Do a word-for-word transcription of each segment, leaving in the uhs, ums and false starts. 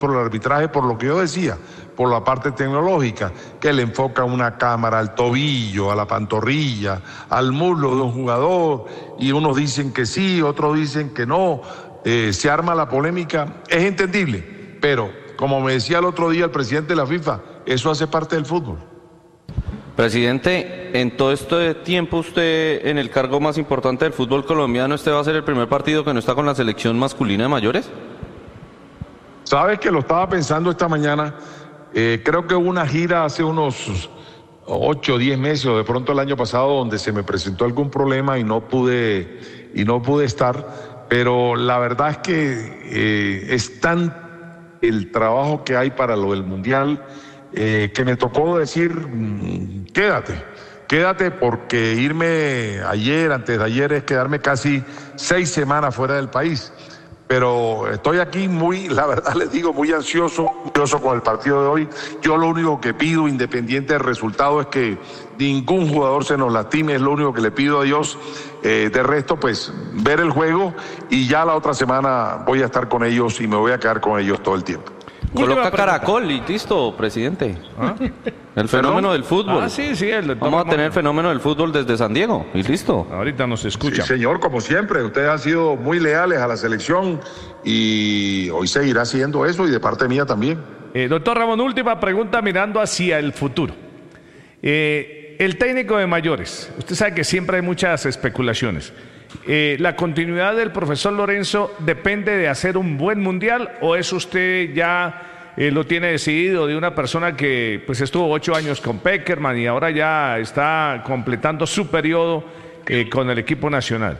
por el arbitraje, por lo que yo decía, por la parte tecnológica, que le enfoca una cámara al tobillo, a la pantorrilla, al muslo de un jugador, y unos dicen que sí, otros dicen que no, eh, se arma la polémica, es entendible, pero como me decía el otro día el presidente de la FIFA, eso hace parte del fútbol. Presidente, en todo este tiempo usted, en el cargo más importante del fútbol colombiano, ¿este va a ser el primer partido que no está con la selección masculina de mayores? Sabes que lo estaba pensando esta mañana, eh, creo que hubo una gira hace unos ocho o diez meses o de pronto el año pasado donde se me presentó algún problema y no pude, y no pude estar, pero la verdad es que eh, es tan el trabajo que hay para lo del Mundial eh, que me tocó decir, mmm, quédate, quédate porque irme ayer, antes de ayer es quedarme casi seis semanas fuera del país. Pero estoy aquí muy, la verdad les digo, muy ansioso, ansioso con el partido de hoy. Yo lo único que pido, independiente del resultado, es que ningún jugador se nos lastime, es lo único que le pido a Dios. Eh, de resto, pues, ver el juego y ya la otra semana voy a estar con ellos y me voy a quedar con ellos todo el tiempo. Coloca Caracol y listo, presidente. ¿Ah? El fenómeno ¿Perdón? del fútbol. Ah, sí, sí. El Vamos a tener el fenómeno del fútbol desde San Diego y listo. Ahorita nos escucha. Sí, señor, como siempre, ustedes han sido muy leales a la selección y hoy seguirá siendo eso y de parte mía también. Eh, doctor Ramón, última pregunta mirando hacia el futuro. Eh, el técnico de mayores, usted sabe que siempre hay muchas especulaciones. Eh, ¿La continuidad del profesor Lorenzo depende de hacer un buen mundial o es usted ya eh, lo tiene decidido de una persona que pues estuvo ocho años con Peckerman y ahora ya está completando su periodo eh, con el equipo nacional?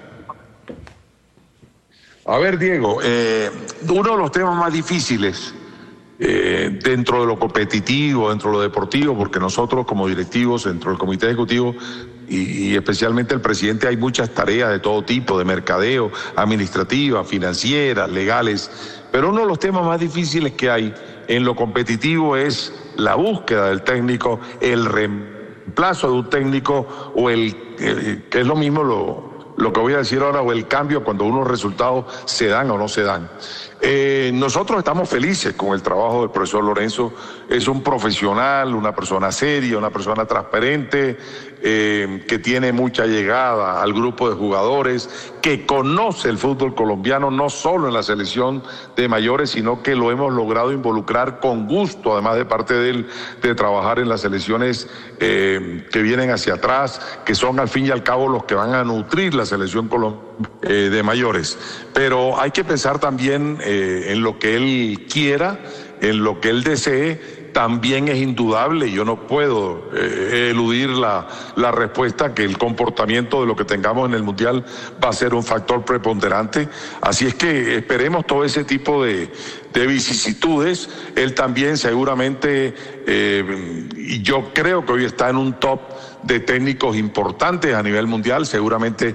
A ver, Diego, eh, uno de los temas más difíciles eh, dentro de lo competitivo, dentro de lo deportivo, porque nosotros como directivos, dentro del comité ejecutivo y, y especialmente el presidente, hay muchas tareas de todo tipo, de mercadeo, administrativas, financieras, legales, pero uno de los temas más difíciles que hay en lo competitivo es la búsqueda del técnico, el reemplazo de un técnico o el, eh, que es lo mismo lo... lo que voy a decir ahora, o el cambio cuando unos resultados se dan o no se dan. Eh, nosotros estamos felices con el trabajo del profesor Lorenzo. Es un profesional, una persona seria, una persona transparente, eh, que tiene mucha llegada al grupo de jugadores, que conoce el fútbol colombiano, no solo en la selección de mayores, sino que lo hemos logrado involucrar con gusto, además de parte de él, de trabajar en las selecciones eh, que vienen hacia atrás, que son al fin y al cabo los que van a nutrir la selección colombiana eh, de mayores. Pero hay que pensar también eh, en lo que él quiera, en lo que él desee. También es indudable, yo no puedo eh, eludir la, la respuesta, que el comportamiento de lo que tengamos en el Mundial va a ser un factor preponderante. Así es que esperemos todo ese tipo de, de vicisitudes. Él también seguramente, eh, y yo creo que hoy está en un top de técnicos importantes a nivel mundial, seguramente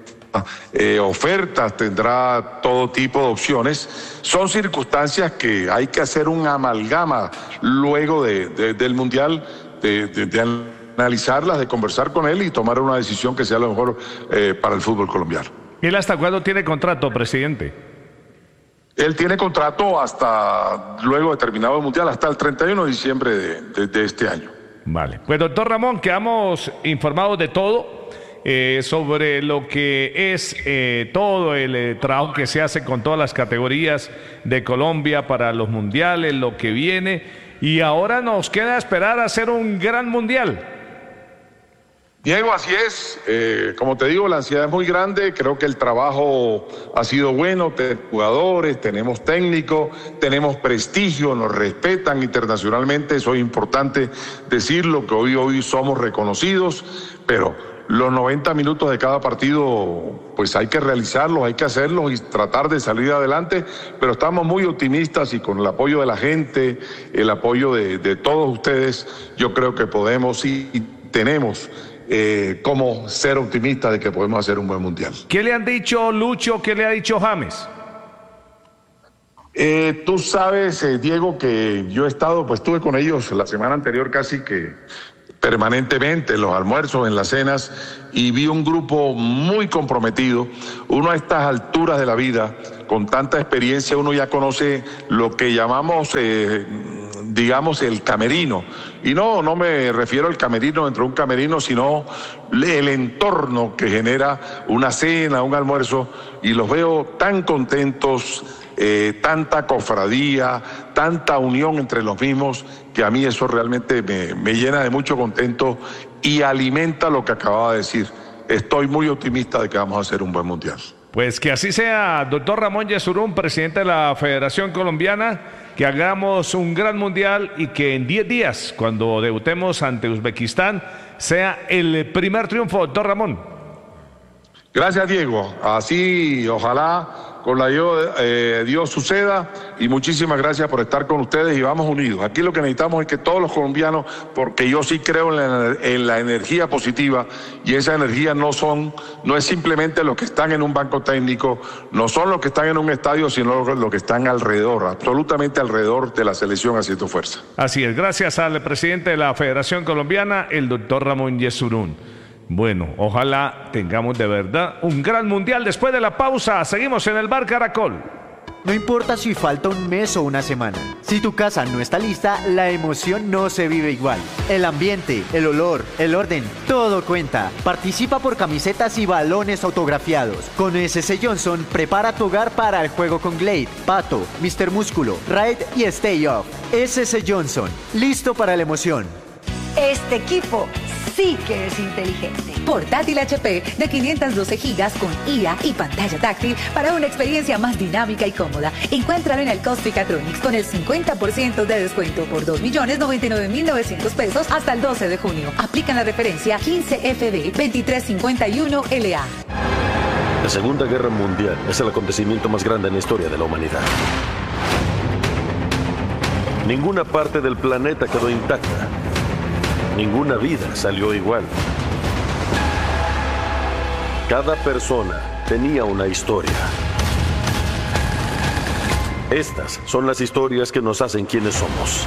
Eh, ofertas, tendrá todo tipo de opciones. Son circunstancias que hay que hacer un amalgama luego de, de, del Mundial, de, de, de analizarlas, de conversar con él y tomar una decisión que sea lo mejor eh, para el fútbol colombiano. ¿Él hasta cuándo tiene contrato, presidente? Él tiene contrato hasta luego de terminado el Mundial, hasta el treinta y uno de diciembre de, de, de este año. Vale. Pues doctor Ramón, quedamos informados de todo. Eh, sobre lo que es eh, todo el eh, trabajo que se hace con todas las categorías de Colombia para los mundiales, lo que viene, y ahora nos queda esperar a hacer un gran mundial. Diego, así es, eh, como te digo, la ansiedad es muy grande, creo que el trabajo ha sido bueno, tenemos jugadores, tenemos técnicos, tenemos prestigio, nos respetan internacionalmente, eso es importante decirlo, que hoy, hoy somos reconocidos, pero los noventa minutos de cada partido, pues hay que realizarlos, hay que hacerlos y tratar de salir adelante, pero estamos muy optimistas y con el apoyo de la gente, el apoyo de, de todos ustedes, yo creo que podemos y tenemos eh, como ser optimistas de que podemos hacer un buen mundial. ¿Qué le han dicho Lucho, qué le ha dicho James? Eh, tú sabes, eh, Diego, que yo he estado, pues estuve con ellos la semana anterior casi que permanentemente en los almuerzos, en las cenas, y vi un grupo muy comprometido. Uno a estas alturas de la vida, con tanta experiencia, uno ya conoce lo que llamamos, eh, digamos, el camerino. Y no, no me refiero al camerino dentro de un camerino, sino el entorno que genera una cena, un almuerzo, y los veo tan contentos, eh, tanta cofradía, tanta unión entre los mismos, que a mí eso realmente me, me llena de mucho contento y alimenta lo que acababa de decir. Estoy muy optimista de que vamos a hacer un buen mundial. Pues que así sea, doctor Ramón Yesurún, presidente de la Federación Colombiana, que hagamos un gran mundial y que en diez días, cuando debutemos ante Uzbekistán, sea el primer triunfo, doctor Ramón. Gracias, Diego. Así, ojalá con la ayuda de eh, Dios suceda, y muchísimas gracias por estar con ustedes, y vamos unidos. Aquí lo que necesitamos es que todos los colombianos, porque yo sí creo en la, en la energía positiva, y esa energía no son, no es simplemente los que están en un banco técnico, no son los que están en un estadio, sino los que están alrededor, absolutamente alrededor de la selección haciendo fuerza. Así es, gracias al presidente de la Federación Colombiana, el doctor Ramón Yesurún. Bueno, ojalá tengamos de verdad un gran mundial. Después de la pausa, seguimos en el Bar Caracol. No importa si falta un mes o una semana. Si tu casa no está lista, la emoción no se vive igual. El ambiente, el olor, el orden, todo cuenta. Participa por camisetas y balones autografiados. Con S C Johnson, prepara tu hogar para el juego con Glade, Pato, mister Músculo, Raid y Stay Off. S C Johnson, listo para la emoción. Este equipo sí que es inteligente. Portátil H P de quinientos doce gigas con I A y pantalla táctil para una experiencia más dinámica y cómoda. Encuéntralo en el Costicatronics con el cincuenta por ciento de descuento por dos millones noventa y nueve mil novecientos pesos hasta el doce de junio. Aplican la referencia quince F D veintitrés cincuenta y uno L A. La Segunda Guerra Mundial es el acontecimiento más grande en la historia de la humanidad. Ninguna parte del planeta quedó intacta. Ninguna vida salió igual. Cada persona tenía una historia. Estas son las historias que nos hacen quienes somos.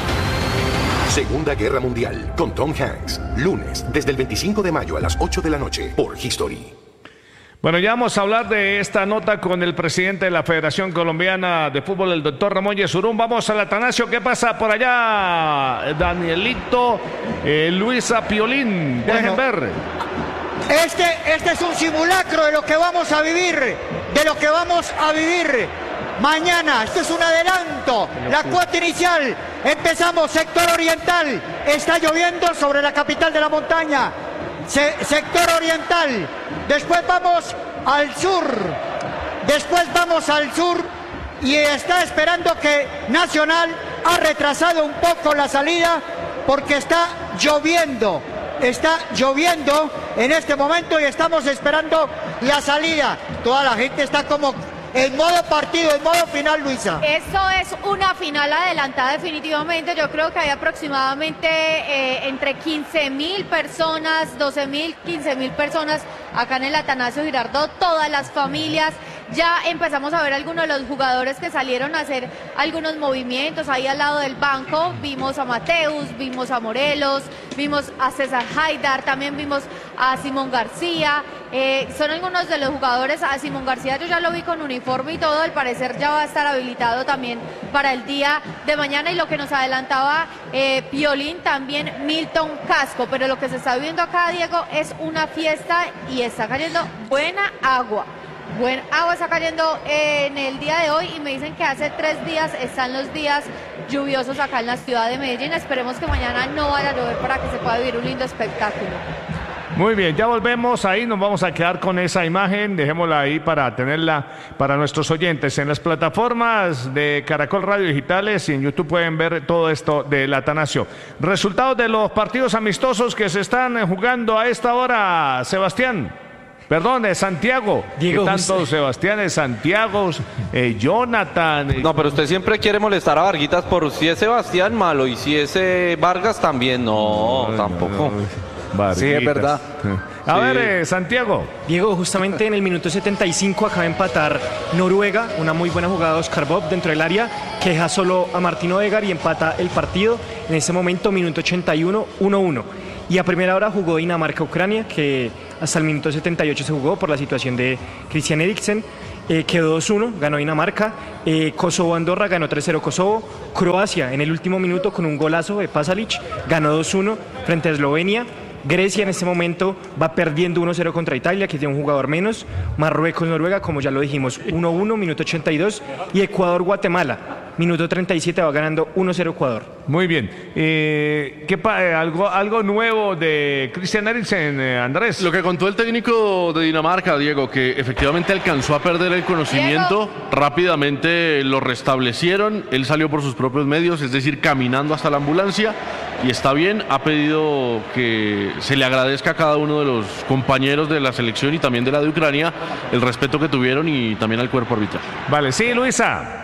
Segunda Guerra Mundial con Tom Hanks. Lunes, desde el veinticinco de mayo a las ocho de la noche por History. Bueno, ya vamos a hablar de esta nota con el presidente de la Federación Colombiana de Fútbol, el doctor Ramón Yesurún. Vamos al Atanasio. ¿Qué pasa por allá, Danielito? Eh, Luisa Piolín, dejen bueno, ver. Este, este es un simulacro de lo que vamos a vivir, de lo que vamos a vivir mañana. Esto es un adelanto, la cuota inicial. Empezamos, sector oriental. Está lloviendo sobre la capital de la montaña. Se, sector oriental. Después vamos al sur. Después vamos al sur. Y está esperando que Nacional ha retrasado un poco la salida porque está lloviendo. Está lloviendo en este momento y estamos esperando la salida. Toda la gente está como en modo partido, en modo final, Luisa. Eso es una final adelantada definitivamente. Yo creo que hay aproximadamente eh, entre quince mil personas, doce mil, quince mil personas acá en el Atanasio Girardot, todas las familias. Ya empezamos a ver algunos de los jugadores que salieron a hacer algunos movimientos ahí al lado del banco. Vimos a Mateus, vimos a Morelos, vimos a César Haidar, también vimos a Simón García. Eh, son algunos de los jugadores. A Simón García yo ya lo vi con uniforme y todo, al parecer ya va a estar habilitado también para el día de mañana. Y lo que nos adelantaba eh, Piolín, también Milton Casco. Pero lo que se está viendo acá, Diego, es una fiesta y está cayendo buena agua. Buen agua está cayendo en el día de hoy y me dicen que hace tres días están los días lluviosos acá en la ciudad de Medellín. Esperemos que mañana no vaya a llover para que se pueda vivir un lindo espectáculo. Muy bien, ya volvemos ahí, nos vamos a quedar con esa imagen, dejémosla ahí para tenerla para nuestros oyentes. En las plataformas de Caracol Radio Digitales y en YouTube pueden ver todo esto del Atanasio. Resultados de los partidos amistosos que se están jugando a esta hora, Sebastián. Perdón, es Santiago. Diego, ¿qué tanto usted? Sebastián es Santiago, eh, Jonathan. Eh. No, pero usted siempre quiere molestar a Varguitas por si es Sebastián malo y si es eh, Vargas también. No, no tampoco. No, no. Sí, es verdad. A sí. ver, eh, Santiago. Diego, justamente en el minuto setenta y cinco acaba de empatar Noruega, una muy buena jugada de Oscar Bob dentro del área, que deja solo a Martín Odegaard y empata el partido. En ese momento, minuto ochenta y uno, uno uno. Y a primera hora jugó Dinamarca-Ucrania, que hasta el minuto setenta y ocho se jugó por la situación de Christian Eriksen. Eh, quedó dos uno, ganó Dinamarca. eh, Kosovo-Andorra ganó tres cero Kosovo. Croacia en el último minuto con un golazo de Pasalic ganó dos uno frente a Eslovenia. Grecia en este momento va perdiendo uno cero contra Italia, que tiene un jugador menos. Marruecos-Noruega, como ya lo dijimos, uno uno, minuto ochenta y dos. Y Ecuador-Guatemala, minuto treinta y siete, va ganando uno cero Ecuador. Muy bien. Eh, ¿qué pa- eh, algo, algo nuevo de Christian Eriksen, eh, Andrés? Lo que contó el técnico de Dinamarca, Diego, que efectivamente alcanzó a perder el conocimiento, rápidamente lo restablecieron, él salió por sus propios medios, es decir, caminando hasta la ambulancia, y está bien, ha pedido que se le agradezca a cada uno de los compañeros de la selección y también de la de Ucrania el respeto que tuvieron y también al cuerpo arbitral. Vale, sí, Luisa.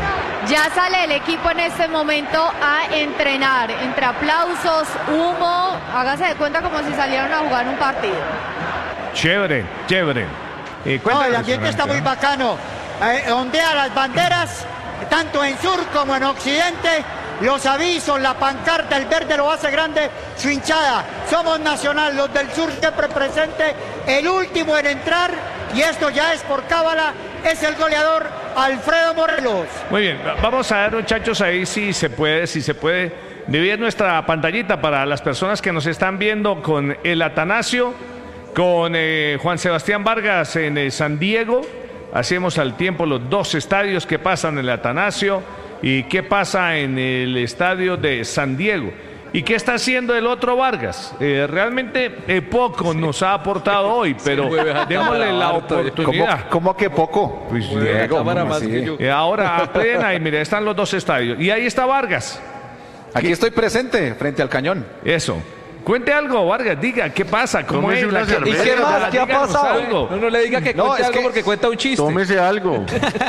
Ya sale el equipo en este momento a entrenar, entre aplausos, humo, hágase de cuenta como si salieran a jugar un partido. Chévere, chévere. Eh, No, el cuéntanos, ambiente está muy Fernanda. bacano. Eh, ondea las banderas, tanto en sur como en occidente. Los avisos, la pancarta, el verde lo hace grande, su hinchada. Somos Nacional, los del sur siempre presente, el último en entrar, y esto ya es por cábala, es el goleador Alfredo Morelos. Muy bien, va- vamos a ver, muchachos, ahí si se puede, si se puede dividir nuestra pantallita para las personas que nos están viendo con el Atanasio, con eh, Juan Sebastián Vargas en eh, San Diego. Hacemos al tiempo los dos estadios que pasan en el Atanasio y qué pasa en el estadio de San Diego. ¿Y qué está haciendo el otro Vargas? Eh, realmente eh, poco nos ha aportado hoy, pero démosle la oportunidad. ¿Cómo, cómo que poco? Pues, Diego, Diego, ¿cómo más así? que yo. Y ahora apleen ahí, mire, están los dos estadios. Y ahí está Vargas. Aquí estoy presente, frente al cañón. Eso. Cuente algo, Vargas, diga, ¿qué pasa? ¿Cómo Tómese es una la cerveza. ¿Y qué más? ¿Qué ha Díganos pasado? algo. No, no le diga que No, cuente es algo que- porque cuenta un chiste. Tómese algo.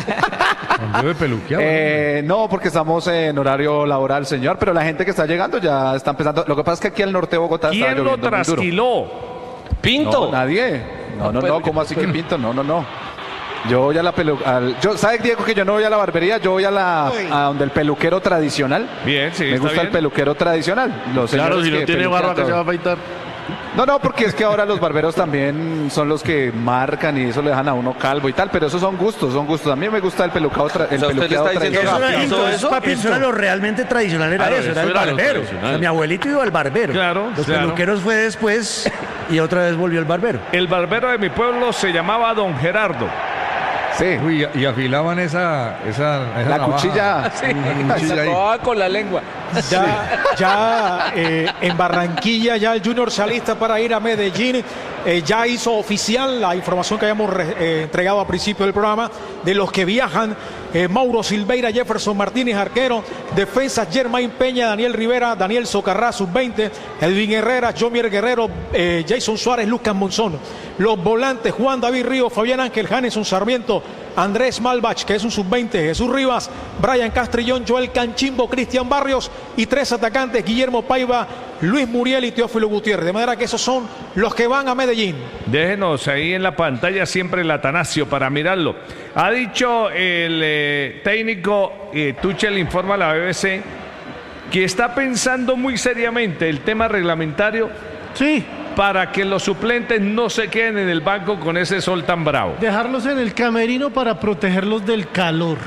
Eh, no, porque estamos en horario laboral, señor, pero la gente que está llegando ya está empezando. Lo que pasa es que aquí al norte de Bogotá está ¿Quién lo lloviendo muy duro. trasquiló? Pinto. No, nadie. No, no, pues, no, ¿cómo así que Pinto? No, no, no. Yo voy a la peluquería. Yo, ¿sabe, Diego, que yo no voy a la barbería? Yo voy a la Uy. a donde el peluquero tradicional. Bien, sí, Me está gusta el bien. peluquero tradicional. Los Claro, señores si no que tiene peluquean barba, que todo. se va a afeitar. No, no, porque es que ahora los barberos también son los que marcan y eso le dejan a uno calvo y tal, pero esos son gustos, son gustos. A mí me gusta el pelucado, tra- el sea, usted le peluqueado está diciendo tradicional. que Eso, ¿Hizo eso? eso era lo realmente tradicional, era Claro, eso, era eso el era lo barbero. tradicional. O sea, mi abuelito iba al barbero. Claro, Los claro. peluqueros fue después y otra vez volvió el barbero. El barbero de mi pueblo se llamaba Don Gerardo. Sí. Uy, y afilaban esa, esa, esa La navaja. cuchilla. Sí, Una cuchilla se ahí. acababa con la lengua. Ya, ya eh, en Barranquilla ya el Junior se alista para ir a Medellín. Eh, ya hizo oficial la información que habíamos re- eh, entregado al principio del programa de los que viajan. eh, Mauro Silveira, Jefferson Martínez, arquero. Defensas, Germain Peña, Daniel Rivera, Daniel Socarrá, sub veinte. Edwin Herrera, Jomier Guerrero, eh, Jason Suárez, Lucas Monzón. Los volantes, Juan David Río, Fabián Ángel Janeson Sarmiento, Andrés Malbach, que es un sub veinte, Jesús Rivas, Brian Castrillón, Joel Canchimbo, Cristian Barrios y tres atacantes, Guillermo Paiva, Luis Muriel y Teófilo Gutiérrez. De manera que esos son los que van a Medellín. Déjenos ahí en la pantalla siempre el Atanasio para mirarlo. Ha dicho el eh, técnico, eh, Tuchel informa a la B B C, que está pensando muy seriamente el tema reglamentario. Sí. Para que los suplentes no se queden en el banco con ese sol tan bravo. Dejarlos en el camerino para protegerlos del calor.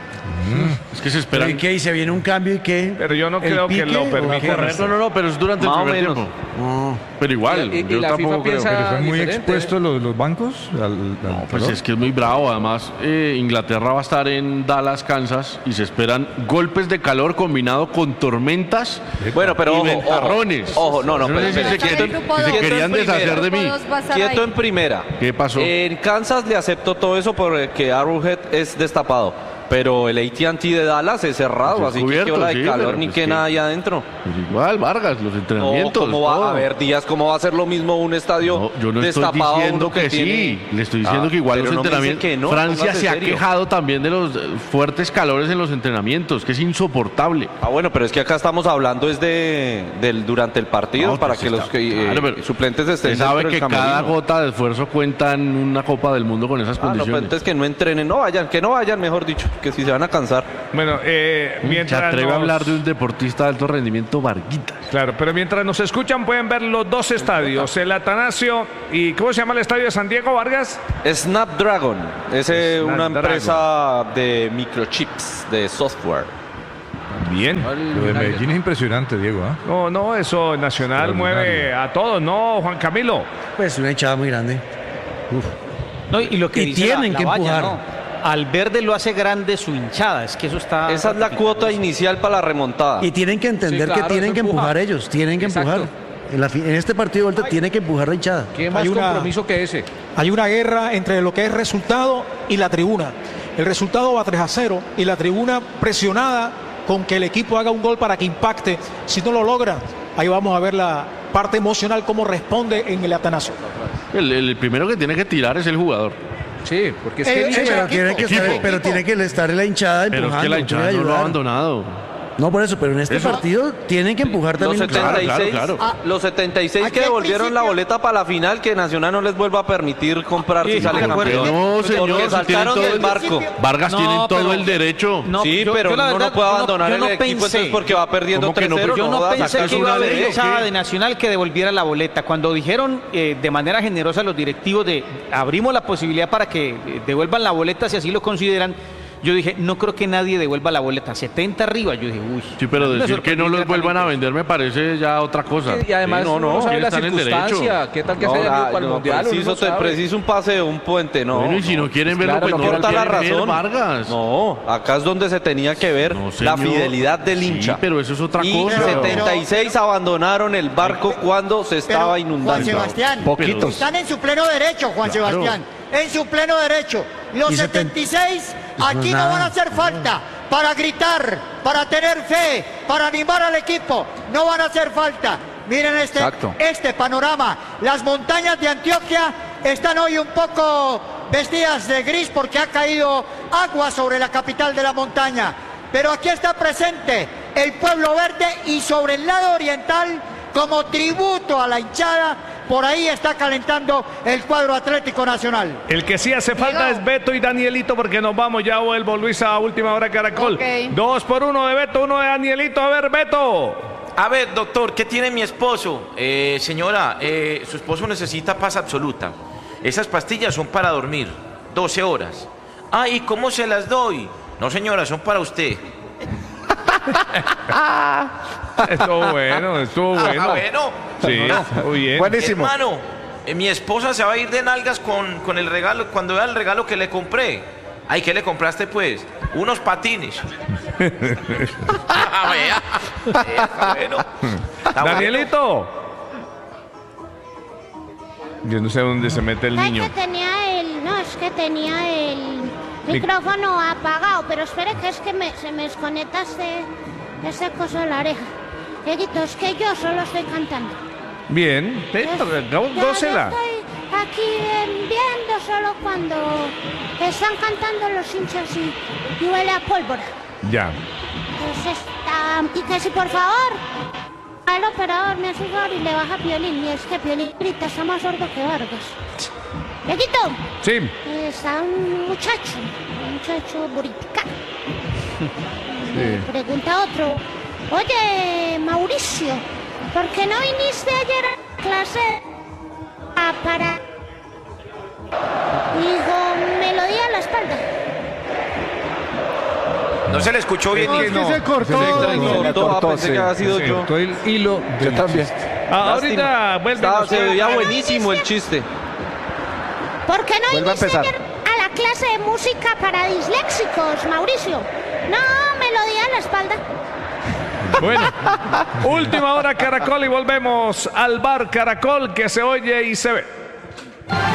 Es que se esperan. ¿Y qué? ¿Y se viene un cambio y qué? Pero yo no ¿El creo que pique lo o permitan. qué? No, no, no, pero es durante Más o el primer menos. tiempo. No, pero igual, Y- y yo la tampoco FIFA creo. piensa- Pero son muy diferente, expuestos los, los bancos al, al No, pues calor. es que es muy bravo. Además, eh, Inglaterra va a estar en Dallas, Kansas, y se esperan golpes de calor combinado con tormentas Bueno, pero y ojo, ventarrones. ojo, ojo, no, no, Yo no sé pero- si se, pero- quieren- Grupo si se dos. querían Grupo deshacer de mí. Grupo dos va a estar Quieto ahí. en primera. ¿Qué pasó? En Kansas le acepto todo eso porque Arrowhead es destapado. Pero el A T and T de Dallas es cerrado, Pues es así que cubierto, qué ola de sí, calor pero ni pues que que- nada allá adentro. Pues igual, Vargas, los No, entrenamientos. ¿cómo va todo. a ver, Díaz, cómo va a ser lo mismo un estadio No, yo no estoy destapado? diciendo uno que, sí, tiene- le estoy diciendo Ah, que igual pero los no me dice entrenamientos. que no, Francia póngase se ha serio. quejado también de los eh, fuertes calores en los entrenamientos, que es insoportable. Ah, bueno, pero es que acá estamos hablando es de del durante el partido No, para pues que está- los que, eh, claro, pero suplentes estén Usted sabe dentro que del cada camerino. gota de esfuerzo cuenta en una Copa del Mundo con esas Ah, no, pues condiciones. entonces que no entrenen, no vayan, que no vayan, mejor dicho. que si se van a cansar. Bueno, eh, mientras Se atreve nos... a hablar de un deportista de alto rendimiento, Varguita. Claro, pero mientras nos escuchan pueden ver los dos estadios, el Atanasio y ¿cómo se llama el estadio de San Diego, Vargas? Snapdragon, es eh, una Snapdragon. empresa de microchips, de software. Bien. Lo de Medellín es impresionante, Diego. ¿ah? No, no, eso Nacional mueve a todos, ¿no, Juan Camilo? Pues una hinchada muy grande. Uf. No, y lo que Y dice tienen la- que la valla, empujar. ¿no? Al verde lo hace grande su hinchada, es que eso está... Esa es la cuota inicial para la remontada. Y tienen que entender Sí, claro, que tienen eso que empuja. empujar ellos, tienen que Exacto. empujar. En, la fi- en este partido de vuelta tienen que empujar la hinchada. ¿Qué más Hay una- compromiso que ese? Hay una guerra entre lo que es resultado y la tribuna. El resultado va tres a cero y la tribuna presionada con que el equipo haga un gol para que impacte. Si no lo logra, ahí vamos a ver la parte emocional, cómo responde en el Atanasio. El, el primero que tiene que tirar es el jugador. Sí, porque Eh, eh, pero, tiene que estar, pero tiene que estar en la hinchada Pero empujando. es que la tiene hinchada que no lo ha ayudar. abandonado. No, por eso, pero en este Eso. partido tienen que empujar Los también. setenta y seis, Claro, claro. ah, los setenta y seis Aquí que al devolvieron la principio- boleta para la final, que Nacional no les vuelva a permitir comprar si Sí, sale de acuerdo. campeón. No, señor, Porque si saltaron tienen todo del el- barco. Vargas No, tienen todo pero- el derecho. No, sí, yo- pero yo la uno verdad, no puede yo no- abandonar yo no el equipo pensé- entonces porque va perdiendo ¿Cómo que no? tres cero. Yo no, jodas, pensé acá que es iba a una haber ley, ¿o hinchada qué? de Nacional que devolviera la boleta. Cuando dijeron eh, de manera generosa los directivos de abrimos la posibilidad para que eh, devuelvan la boleta si así lo consideran, yo dije, no creo que nadie devuelva la boleta. setenta arriba, yo dije, uy. Sí, pero Me decir que no los sorprendí vuelvan a vender me parece ya otra cosa. Y además Sí, no, uno no, no sabe ¿quién la está en el circunstancia? derecho? ¿Qué tal que No, se haya ido ah, para el no, Mundial? Uno preciso, no sabe. preciso un paseo, un puente, no. Bueno, y si no quieren verlo, claro, pues no no lo importa la quieren ver, razón. Vargas. No, acá es donde se tenía que ver la señor. fidelidad del Sí, hincha. pero eso es otra y cosa. setenta y seis abandonaron el barco cuando se estaba Pero, inundando. Juan Sebastián, Poquitos. están en su pleno derecho, Juan Claro. Sebastián, en su pleno derecho. Los Y setenta y seis aquí No, no nada. van a hacer falta para gritar, para tener fe, para animar al equipo. No van a hacer falta. Miren este, Exacto. este panorama. Las montañas de Antioquia están hoy un poco vestidas de gris porque ha caído agua sobre la capital de la montaña. Pero aquí está presente el pueblo verde y sobre el lado oriental, como tributo a la hinchada, por ahí está calentando el cuadro Atlético Nacional. El que sí hace falta es Beto y Danielito porque nos vamos, ya vuelvo Luis a última hora Caracol. Ok. Dos por uno de Beto, uno de Danielito. A ver, Beto. A ver, doctor, ¿qué tiene mi esposo? Eh, señora, eh, su esposo necesita paz absoluta. Esas pastillas son para dormir, doce horas. Ay, ¿cómo se las doy? No, señora, son para usted. Estuvo bueno, estuvo bueno. Ah, bueno. Sí, muy bien. Hermano, eh, mi esposa se va a ir de nalgas con, con el regalo, cuando vea el regalo que le compré. Ay, ¿qué le compraste, pues? Unos patines. Ah, vea. Eh, está bueno. Está Danielito. Yo no sé dónde se mete el Ay, niño. que tenía el... No, es que tenía el Mi- micrófono apagado, pero espere que es que me- se me desconecta este, este coso de la oreja. Dieguito, es que yo solo estoy cantando. Bien, sí, gó- Yo- gócela. Yo estoy aquí eh, viendo solo cuando están cantando los hinchas y, y huele a pólvora. Ya. Entonces, ah, y que si por favor al operador me hace un favor y le baja Piolín. Y es que Piolín grita, está más sordo que Vargas. Dieguito, Sí. eh, está un muchacho, un muchacho buritica. Sí. Pregunta otro. Oye, Mauricio, ¿por qué no viniste ayer a clase a para... Digo, melodía a la espalda. No se le escuchó bien. Es que no. se cortó. Se le cortó, Ah, pensé que había sido yo. Cortó el hilo. Yo también. Ah, ahorita vuelve. Estaba- se veía buenísimo el chiste. ¿Por qué no Vuelve a viniste empezar. ayer a la clase de música para disléxicos, Mauricio? No, melodía a la espalda. Bueno, última hora Caracol y volvemos al bar Caracol que se oye y se ve.